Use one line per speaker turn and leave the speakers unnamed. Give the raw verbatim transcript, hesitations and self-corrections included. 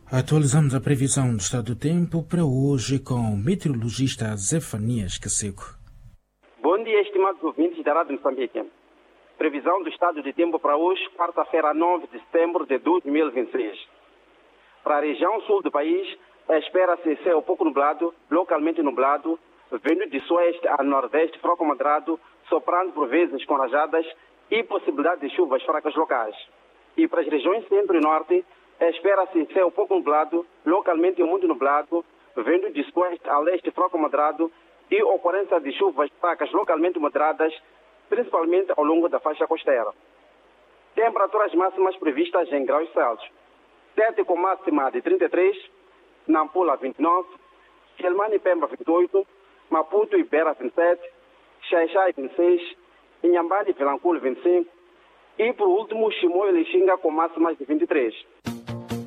Atualizamos a previsão do estado do tempo para hoje com o meteorologista Zefanias Caseco.
Bom dia, estimados ouvintes da Rádio Moçambique. Previsão do estado de tempo para hoje, quarta-feira, nove de setembro de dois mil e vinte e seis. Para a região sul do país, espera-se céu pouco nublado, localmente nublado, vindo de sueste a nordeste, fraco moderado, soprando por vezes com rajadas e possibilidade de chuvas fracas locais. E para as regiões centro e norte, espera-se céu pouco nublado, localmente muito nublado, vindo de sueste a leste, fraco moderado e ocorrência de chuvas fracas localmente moderadas, principalmente ao longo da faixa costeira. Temperaturas máximas previstas em graus Celsius. Tete com máxima de trinta e três, Nampula vinte e nove, Quelimane e Pemba vinte e oito, Maputo e Beira vinte e sete, Xai-Xai vinte e seis, Inhambane e Vilanculo vinte e cinco e por último Chimoio e Lixinga com máximas de vinte e três.